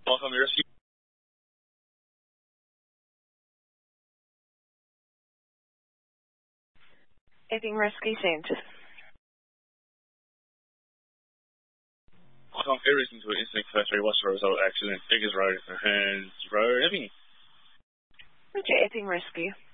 Welcome to rescue. Epping Rescue Centre. Welcome everything to Instinct Factory. What's the result? Accident. Biggest road. Hands road. Epping. Roger, Epping Rescue.